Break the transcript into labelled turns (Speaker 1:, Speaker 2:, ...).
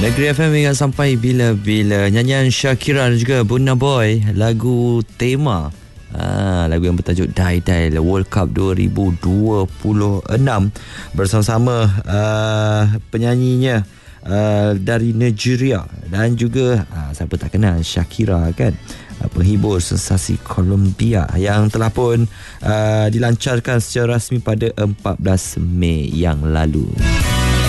Speaker 1: Negeri FM ingat sampai bila-bila. Nyanyian Shakira dan juga Burna Boy, lagu tema lagu yang bertajuk Die Die World Cup 2026 bersama-sama penyanyinya dari Nigeria dan juga siapa tak kenal Shakira kan, penghibur sensasi Colombia yang telah pun dilancarkan secara rasmi pada 14 Mei yang lalu.